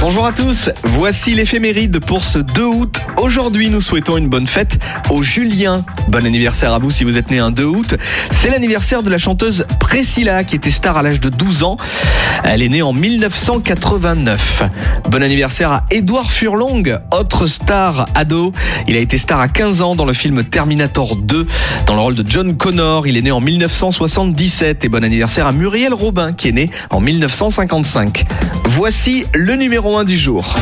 Bonjour à tous, voici l'éphéméride pour ce 2 août. Aujourd'hui, nous souhaitons une bonne fête aux Julien. Bon anniversaire à vous si vous êtes né un 2 août. C'est l'anniversaire de la chanteuse Priscilla qui était star à l'âge de 12 ans. Elle est née en 1989. Bon anniversaire à Édouard Furlong, autre star ado. Il a été star à 15 ans dans le film Terminator 2 dans le rôle de John Connor. Il est né en 1977. Et bon anniversaire à Muriel Robin qui est née en 1955. Voici le numéro 1 du jour.